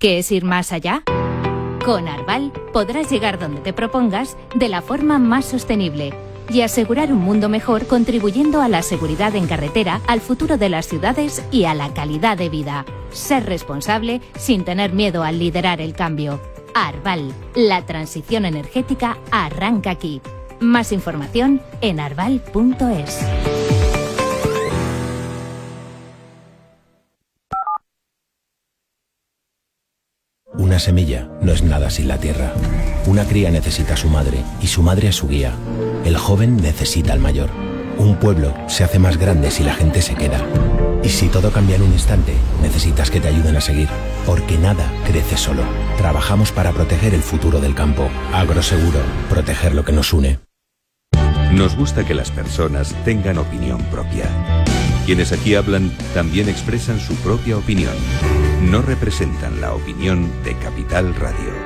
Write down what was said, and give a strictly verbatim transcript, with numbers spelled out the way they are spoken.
¿Qué es ir más allá? Con Arval podrás llegar donde te propongas de la forma más sostenible y asegurar un mundo mejor, contribuyendo a la seguridad en carretera, al futuro de las ciudades y a la calidad de vida. Ser responsable sin tener miedo al liderar el cambio. Arval, la transición energética arranca aquí. Más información en arval punto es. Una semilla no es nada sin la tierra. Una cría necesita a su madre y su madre a su guía. El joven necesita al mayor. Un pueblo se hace más grande si la gente se queda. Y si todo cambia en un instante, necesitas que te ayuden a seguir. Porque nada crece solo. Trabajamos para proteger el futuro del campo. Agroseguro, proteger lo que nos une. Nos gusta que las personas tengan opinión propia. Quienes aquí hablan también expresan su propia opinión. No representan la opinión de Capital Radio.